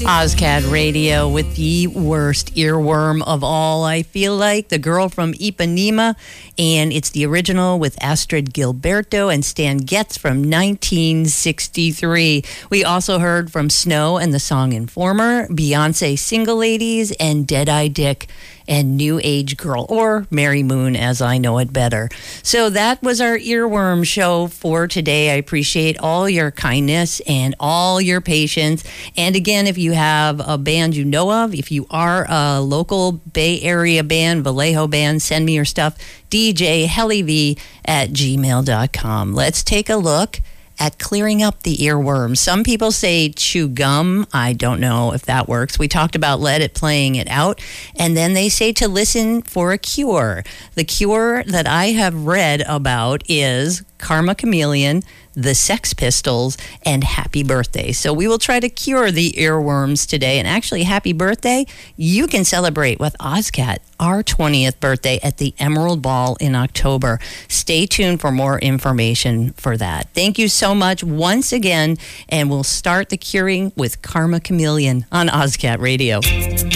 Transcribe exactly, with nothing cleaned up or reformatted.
Ozcat Radio with the worst earworm of all, I feel like. The Girl from Ipanema, and it's the original with Astrid Gilberto and Stan Getz from nineteen sixty-three. We also heard from Snow and the song Informer, Beyonce Single Ladies, and Deadeye Dick and New Age Girl, or Mary Moon as I know it better. So that was our earworm show for today. I appreciate all your kindness and all your patience. And again, if you have a band you know of, if you are a local Bay Area band, Vallejo band, send me your stuff, D J Helly V at gmail dot com. Let's take a look at clearing up the earworms. Some people say chew gum. I don't know if that works. We talked about let it playing it out. And then they say to listen for a cure. The cure that I have read about is Karma Chameleon, the Sex Pistols, and Happy Birthday. So we will try to cure the earworms today. And actually, happy birthday. You can celebrate with Ozcat our twentieth birthday at the Emerald Ball in October. Stay tuned for more information for that. Thank you so much once again, and we'll start the curing with Karma Chameleon on Ozcat Radio.